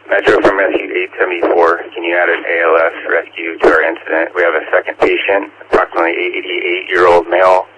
Metro from Rescue 874. Can you add an ALS rescue to our incident? We have a second patient, approximately 88-year-old male,